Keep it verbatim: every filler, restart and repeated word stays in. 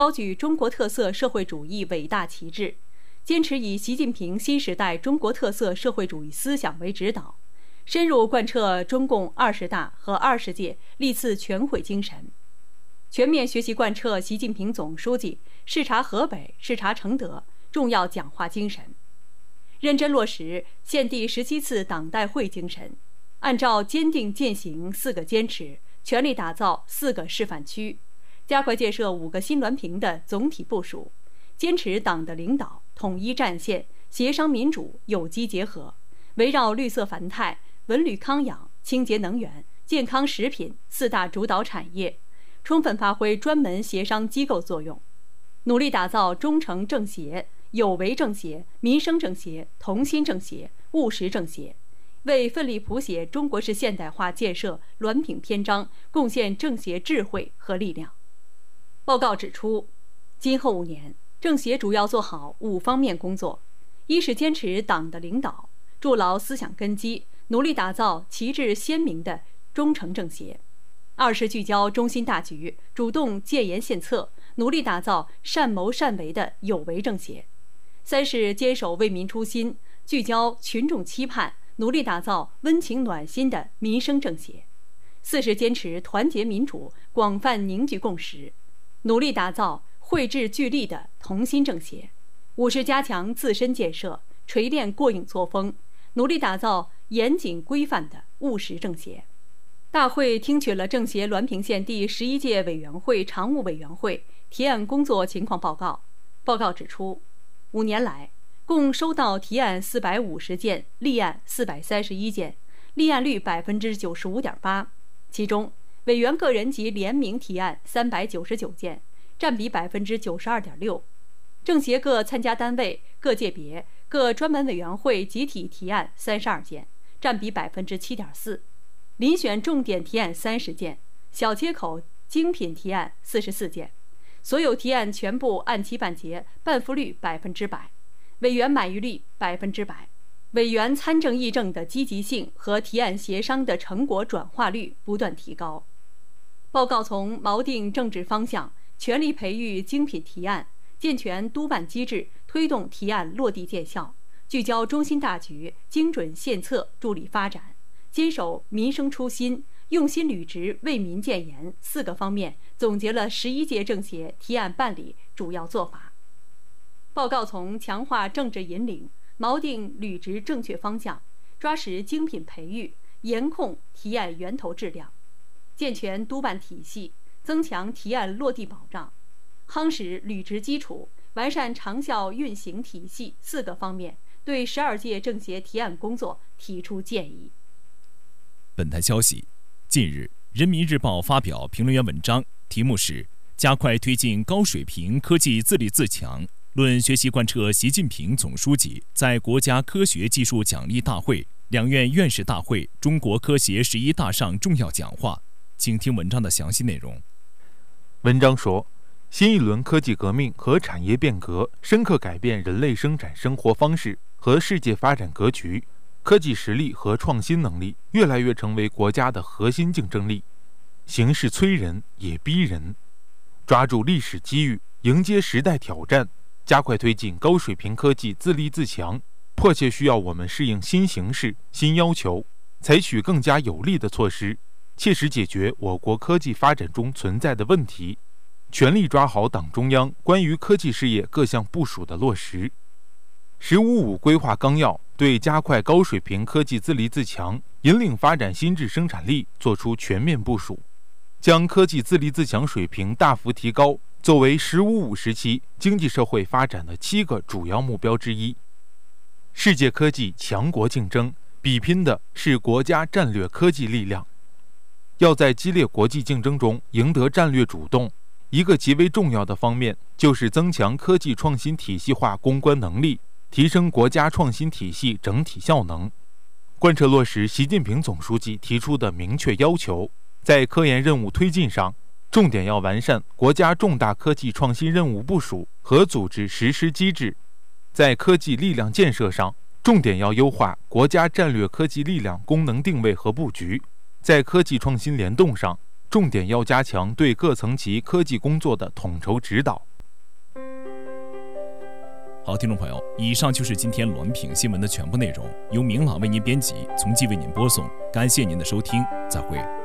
高举中国特色社会主义伟大旗帜，坚持以习近平新时代中国特色社会主义思想为指导，深入贯彻中共二十大和二十届历次全会精神，全面学习贯彻习近平总书记视察河北、视察承德重要讲话精神，认真落实现第十七次党代会精神，按照坚定践行四个坚持，全力打造四个示范区，加快建设五个新滦平的总体部署，坚持党的领导、统一战线、协商民主有机结合，围绕绿色繁泰、文旅康养、清洁能源、健康食品四大主导产业，充分发挥专门协商机构作用，努力打造忠诚政协、有为政协、民生政协、同心政协、务实政协，为奋力谱写中国式现代化建设滦平篇章贡献政协智慧和力量。报告指出，今后五年，政协主要做好五方面工作：一是坚持党的领导，筑牢思想根基，努力打造旗帜鲜明的忠诚政协；二是聚焦中心大局，主动建言献策，努力打造善谋善为的有为政协；三是坚守为民初心，聚焦群众期盼，努力打造温情暖心的民生政协；四是坚持团结民主，广泛凝聚共识，努力打造慧智聚力的同心政协；五是加强自身建设，锤炼过硬作风，努力打造严谨规范的务实政协。大会听取了政协滦平县第十一届委员会常务委员会提案工作情况报告。报告指出，五年来共收到提案四百五十件，立案四百三十一件，立案率百分之九十五点八。其中，委员个人及联名提案三百九十九件，占比百分之九十二点六。政协各参加单位、各界别、各专门委员会集体提案三十二件，占比百分之七点四。遴选重点提案三十件，小切口精品提案四十四件，所有提案全部按期办结，办付率百分之百，委员满意率百分之百，委员参政议政的积极性和提案协商的成果转化率不断提高。报告从锚定政治方向，全力培育精品提案，健全督办机制，推动提案落地见效，聚焦中心大局，精准献策，助力发展，坚守民生初心，用心履职，为民建言四个方面，总结了十一届政协提案办理主要做法。报告从强化政治引领，锚定履职正确方向，抓实精品培育，严控提案源头质量，健全督办体系，增强提案落地保障，夯实履职基础，完善长效运行体系四个方面，对十二届政协提案工作提出建议。 本台消息，近日，《人民日报》发表评论员文章，题目是“加快推进高水平科技自立自强，论学习贯彻习近平总书记在国家科学技术奖励大会、两院院士大会、中国科协十一大上重要讲话”。请听文章的详细内容。 文章说，新一轮科技革命和产业变革深刻改变人类生产生活方式和世界发展格局，科技实力和创新能力越来越成为国家的核心竞争力。形势催人也逼人，抓住历史机遇，迎接时代挑战，加快推进高水平科技自立自强，迫切需要我们适应新形势、新要求，采取更加有力的措施，切实解决我国科技发展中存在的问题，全力抓好党中央关于科技事业各项部署的落实。十五五规划纲要对加快高水平科技自立自强、引领发展新质生产力作出全面部署，将科技自立自强水平大幅提高作为十五五时期经济社会发展的七个主要目标之一。世界科技强国竞争比拼的是国家战略科技力量，要在激烈国际竞争中赢得战略主动，一个极为重要的方面就是增强科技创新体系化攻关能力，提升国家创新体系整体效能，贯彻落实习近平总书记提出的明确要求，在科研任务推进上，重点要完善国家重大科技创新任务部署和组织实施机制；在科技力量建设上，重点要优化国家战略科技力量功能定位和布局；在科技创新联动上，重点要加强对各层级科技工作的统筹指导。 好，听众朋友，以上就是今天滦品新闻的全部内容，由明朗为您编辑，从即为您播送。感谢您的收听，再会。